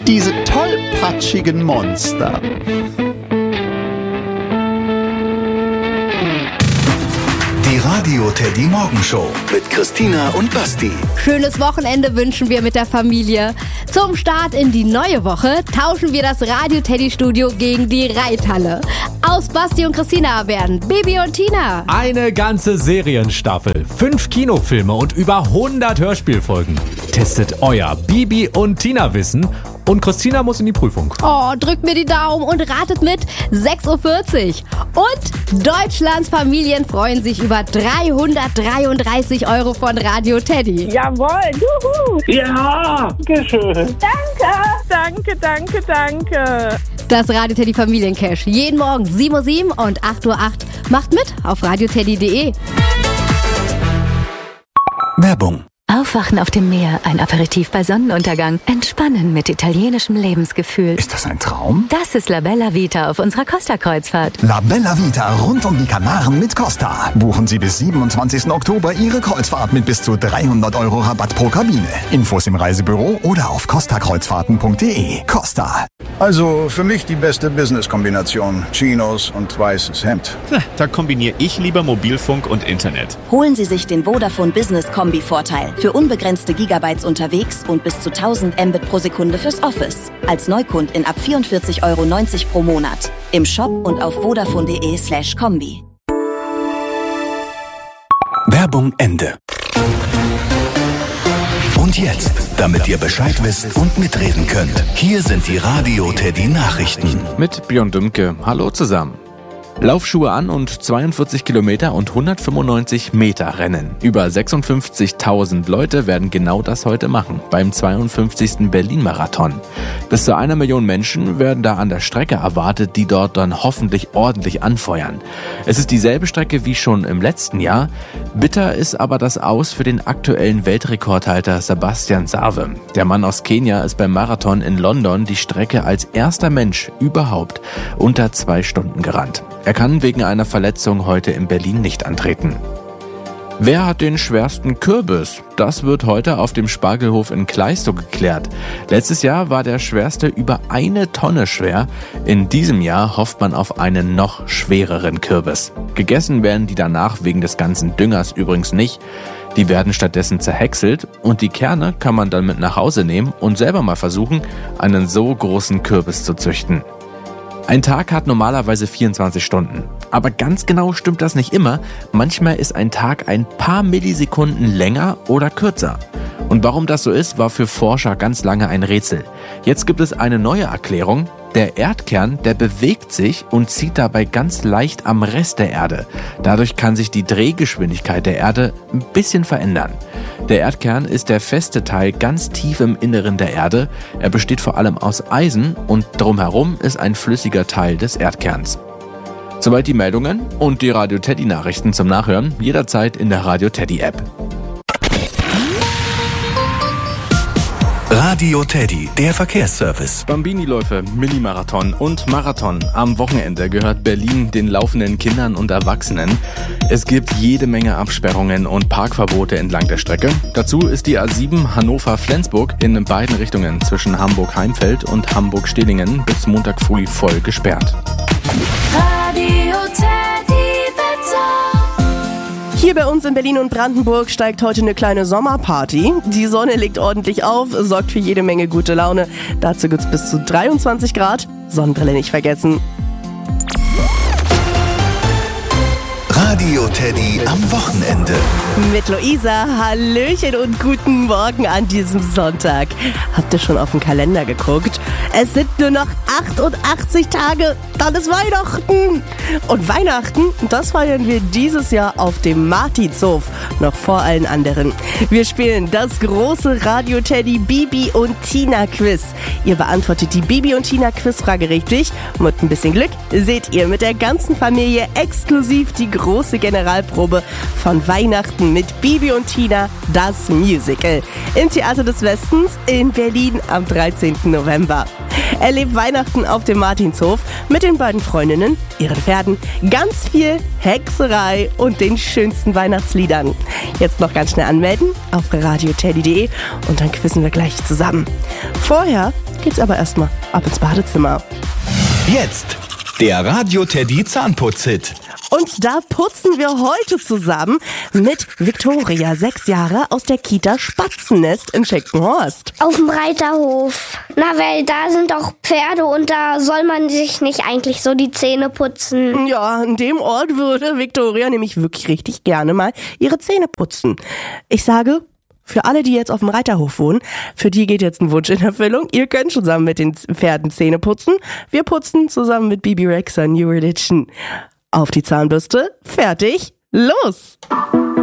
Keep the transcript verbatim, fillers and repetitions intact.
Diese tollpatschigen Monster. Die Radio Teddy Morgenshow mit Christina und Basti. Schönes Wochenende wünschen wir mit der Familie. Zum Start in die neue Woche tauschen wir das Radio Teddy Studio gegen die Reithalle. Aus Basti und Christina werden Bibi und Tina. Eine ganze Serienstaffel, fünf Kinofilme und über hundert Hörspielfolgen. Testet euer Bibi und Tina Wissen. Und Christina muss in die Prüfung. Oh, drückt mir die Daumen und ratet mit. sechs Uhr vierzig. Und Deutschlands Familien freuen sich über dreihundertdreiunddreißig Euro von Radio Teddy. Jawohl, juhu. Ja, dankeschön. Danke, danke, danke, danke. Das Radio Teddy Familiencash. Jeden Morgen sieben Uhr sieben und acht Uhr acht. Macht mit auf radioteddy punkt de. Werbung. Aufwachen auf dem Meer, ein Aperitif bei Sonnenuntergang, entspannen mit italienischem Lebensgefühl. Ist das ein Traum? Das ist La Bella Vita auf unserer Costa-Kreuzfahrt. La Bella Vita rund um die Kanaren mit Costa. Buchen Sie bis siebenundzwanzigsten Oktober Ihre Kreuzfahrt mit bis zu dreihundert Euro Rabatt pro Kabine. Infos im Reisebüro oder auf costa kreuzfahrten punkt de. Costa. Also für mich die beste Business-Kombination. Chinos und weißes Hemd. Na, da kombiniere ich lieber Mobilfunk und Internet. Holen Sie sich den Vodafone Business Kombi-Vorteil. Für unbegrenzte Gigabytes unterwegs und bis zu tausend Mbit pro Sekunde fürs Office. Als Neukundin ab vierundvierzig Euro neunzig pro Monat. Im Shop und auf vodafone punkt de slash kombi. Werbung Ende. Und jetzt, damit ihr Bescheid wisst und mitreden könnt, hier sind die Radio Teddy Nachrichten. Mit Björn Dümke. Hallo zusammen. Laufschuhe an und zweiundvierzig Kilometer und hundertfünfundneunzig Meter Rennen. Über sechsundfünfzigtausend Leute werden genau das heute machen, beim zweiundfünfzigsten Berlin-Marathon. Bis zu einer Million Menschen werden da an der Strecke erwartet, die dort dann hoffentlich ordentlich anfeuern. Es ist dieselbe Strecke wie schon im letzten Jahr. Bitter ist aber das Aus für den aktuellen Weltrekordhalter Sebastian Save. Der Mann aus Kenia ist beim Marathon in London die Strecke als erster Mensch überhaupt unter zwei Stunden gerannt. Er kann wegen einer Verletzung heute in Berlin nicht antreten. Wer hat den schwersten Kürbis? Das wird heute auf dem Spargelhof in Kleistow geklärt. Letztes Jahr war der schwerste über eine Tonne schwer. In diesem Jahr hofft man auf einen noch schwereren Kürbis. Gegessen werden die danach wegen des ganzen Düngers übrigens nicht. Die werden stattdessen zerhäckselt und die Kerne kann man dann mit nach Hause nehmen und selber mal versuchen, einen so großen Kürbis zu züchten. Ein Tag hat normalerweise vierundzwanzig Stunden. Aber ganz genau stimmt das nicht immer. Manchmal ist ein Tag ein paar Millisekunden länger oder kürzer. Und warum das so ist, war für Forscher ganz lange ein Rätsel. Jetzt gibt es eine neue Erklärung. Der Erdkern, der bewegt sich und zieht dabei ganz leicht am Rest der Erde. Dadurch kann sich die Drehgeschwindigkeit der Erde ein bisschen verändern. Der Erdkern ist der feste Teil ganz tief im Inneren der Erde. Er besteht vor allem aus Eisen und drumherum ist ein flüssiger Teil des Erdkerns. Soweit die Meldungen und die Radio Teddy Nachrichten zum Nachhören jederzeit in der Radio Teddy App. Radio Teddy, der Verkehrsservice. Bambini-Läufe, Millimarathon und Marathon. Am Wochenende gehört Berlin den laufenden Kindern und Erwachsenen. Es gibt jede Menge Absperrungen und Parkverbote entlang der Strecke. Dazu ist die A sieben Hannover-Flensburg in beiden Richtungen zwischen Hamburg-Heimfeld und Hamburg-Stillingen bis Montag früh voll gesperrt. Radio Teddy Wetter. Hier bei uns in Berlin und Brandenburg steigt heute eine kleine Sommerparty. Die Sonne legt ordentlich auf, sorgt für jede Menge gute Laune. Dazu gibt's bis zu dreiundzwanzig Grad. Sonnenbrille nicht vergessen. Radio Teddy am Wochenende. Mit Luisa, Hallöchen und guten Morgen an diesem Sonntag. Habt ihr schon auf den Kalender geguckt? Es sind nur noch achtundachtzig Tage, dann ist Weihnachten. Und Weihnachten, das feiern wir dieses Jahr auf dem Martinshof, noch vor allen anderen. Wir spielen das große Radio Teddy Bibi und Tina Quiz. Ihr beantwortet die Bibi und Tina Quizfrage richtig. Mit ein bisschen Glück seht ihr mit der ganzen Familie exklusiv die große Generalprobe von Weihnachten mit Bibi und Tina, das Musical. Im Theater des Westens in Berlin am dreizehnten November. Erlebt Weihnachten auf dem Martinshof mit den beiden Freundinnen, ihren Pferden, ganz viel Hexerei und den schönsten Weihnachtsliedern. Jetzt noch ganz schnell anmelden auf radio teddy punkt de und dann quizzen wir gleich zusammen. Vorher geht's aber erstmal ab ins Badezimmer. Jetzt der Radio Teddy Zahnputz-Hit. Und da putzen wir heute zusammen mit Viktoria, sechs Jahre, aus der Kita Spatzennest in Schenkenhorst. Auf dem Reiterhof. Na, weil da sind auch Pferde und da soll man sich nicht eigentlich so die Zähne putzen. Ja, an dem Ort würde Viktoria nämlich wirklich richtig gerne mal ihre Zähne putzen. Ich sage, für alle, die jetzt auf dem Reiterhof wohnen, für die geht jetzt ein Wunsch in Erfüllung. Ihr könnt zusammen mit den Pferden Zähne putzen. Wir putzen zusammen mit Bibi Rexha New Religion. Auf die Zahnbürste, fertig, los!